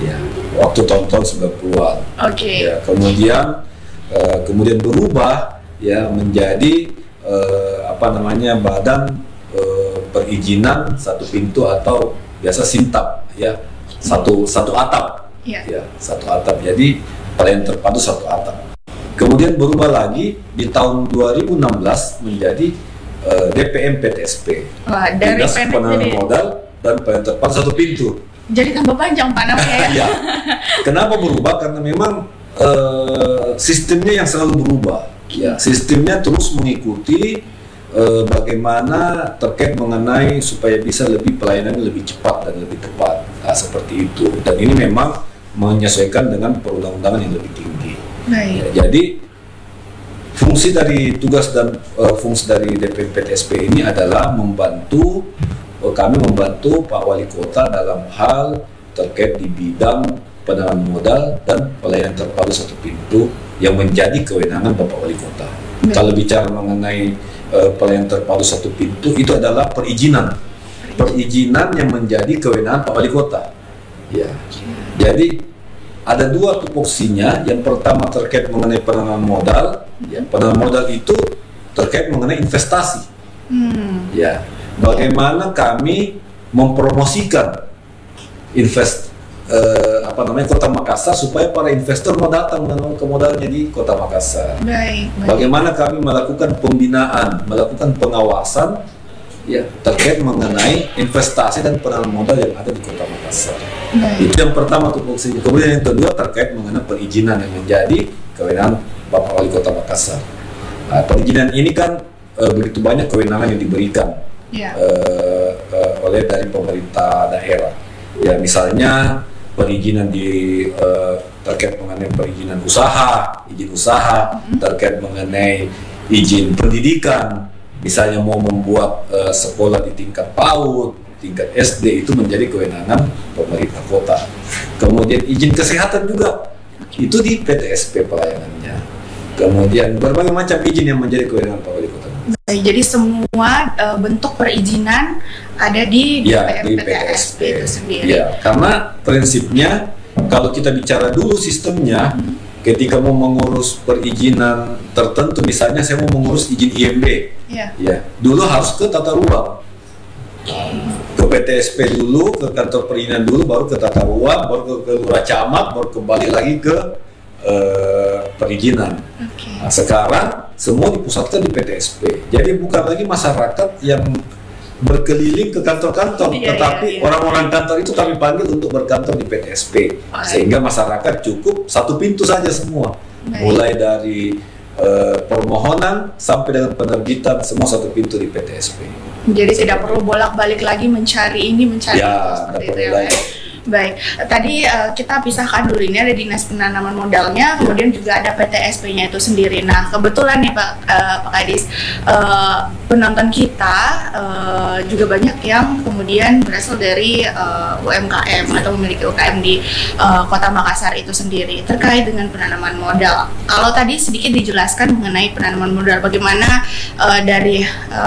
ya, waktu tahun-tahun 90-an. Oke. Ya, kemudian berubah ya menjadi badan perizinan satu pintu atau biasa Sintap ya, satu atap. Ya. Ya, satu atap. Jadi pelayanan terpadu satu atap. Kemudian berubah lagi di tahun 2016 menjadi DPM PTSP. Wah, dari Dinas pendek Penanaman jadi- Modal dan Pelayanan Terpadu satu pintu. Jadi tambah panjang Pak namanya ya. Ya. Kenapa berubah? Karena memang sistemnya yang selalu berubah. Ya, sistemnya terus mengikuti bagaimana terkait mengenai supaya bisa pelayanannya lebih cepat dan lebih tepat. Nah, seperti itu. Dan ini memang menyesuaikan dengan perundang-undangan yang lebih tinggi. Baik. Ya, jadi fungsi dari tugas dan fungsi dari DPM PTSP ini adalah kami membantu Pak Wali Kota dalam hal terkait di bidang penanaman modal dan pelayanan terpadu satu pintu yang menjadi kewenangan Bapak Wali Kota. Kalau bicara mengenai pelayanan terpadu satu pintu, itu adalah perizinan yang menjadi kewenangan Pak Wali Kota. Ya, jadi ada dua tupoksinya. Yang pertama terkait mengenai penanaman modal. Ya, penanaman modal itu terkait mengenai investasi. Ya, bagaimana kami mempromosikan Kota Makassar supaya para investor mau datang menanam ke modalnya di Kota Makassar. Baik. Bagaimana kami melakukan pembinaan, melakukan pengawasan ya terkait mengenai investasi dan penanaman modal yang ada di Kota Makassar. Itu yang pertama tupoksi. Kemudian yang kedua terkait mengenai perizinan yang menjadi kewenangan Bapak Wali Kota Makassar. Nah, perizinan ini kan begitu banyak kewenangan yang diberikan oleh dari pemerintah daerah. Ya, misalnya perizinan terkait mengenai perizinan izin usaha, terkait mengenai izin pendidikan, misalnya mau membuat sekolah di tingkat PAUD, tingkat SD, itu menjadi kewenangan pemerintah kota. Kemudian izin kesehatan juga, itu di PTSP pelayanannya. Kemudian berbagai macam izin yang menjadi kewenangan Pak Wali Kota. Baik, jadi semua bentuk perizinan ada di DPM PTSP itu sendiri. Ya, karena prinsipnya kalau kita bicara dulu sistemnya, ketika mau mengurus perizinan tertentu, misalnya saya mau mengurus izin IMB, ya, dulu harus ke tata ruang, ke PTSP dulu, ke kantor perizinan dulu, baru ke tata ruang, baru ke lurah camat, baru kembali lagi ke perizinan. Nah, sekarang semua dipusatkan di PTSP. Jadi bukan lagi masyarakat yang berkeliling ke kantor-kantor, tetapi orang-orang kantor itu kami panggil untuk berkantor di PTSP, sehingga masyarakat cukup satu pintu saja semua. Mulai dari permohonan sampai dengan penerbitan, semua satu pintu di PTSP. Jadi tidak perlu bolak-balik lagi mencari ini, mencari itu, seperti itu ya. Baik, tadi kita pisahkan dulu, ini ada Dinas Penanaman Modalnya, kemudian juga ada PTSP-nya itu sendiri. Nah, kebetulan nih Pak Kadis, penonton kita juga banyak yang kemudian berasal dari UMKM atau memiliki UKM di Kota Makassar itu sendiri terkait dengan penanaman modal. Kalau tadi sedikit dijelaskan mengenai penanaman modal, bagaimana dari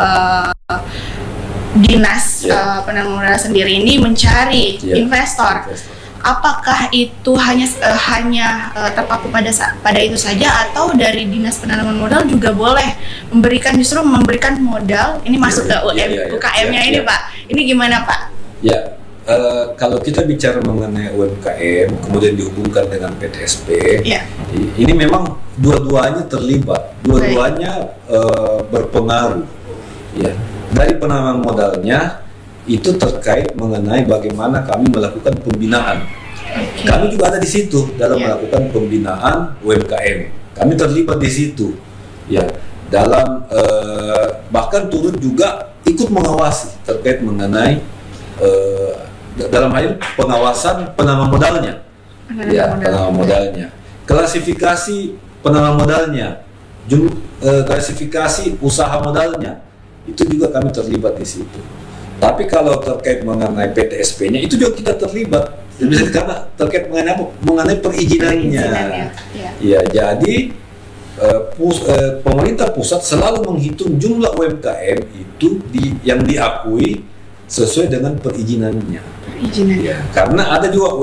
Dinas Penanaman Modal sendiri ini mencari investor. Apakah itu hanya terpaku pada itu saja, atau dari Dinas Penanaman Modal juga boleh memberikan modal ini masuk ke UKM-nya ini Pak? Ini gimana Pak? Ya, kalau kita bicara mengenai UMKM kemudian dihubungkan dengan PTSP, ini memang dua-duanya terlibat, dua-duanya berpengaruh. Ya. Dari penanaman modalnya itu terkait mengenai bagaimana kami melakukan pembinaan. Kami juga ada di situ dalam melakukan pembinaan UMKM. Kami terlibat di situ. Ya, dalam bahkan turut juga ikut mengawasi terkait mengenai dalam hal pengawasan penanaman modalnya. Penanaman modalnya. Klasifikasi penanaman modalnya, klasifikasi usaha modalnya. Itu juga kami terlibat di situ. Tapi kalau terkait mengenai PTSP-nya itu juga kita terlibat. Karena terkait mengenai perizinannya. Ya, jadi pemerintah pusat selalu menghitung jumlah UMKM itu yang diakui sesuai dengan perizinannya. Ya, karena ada juga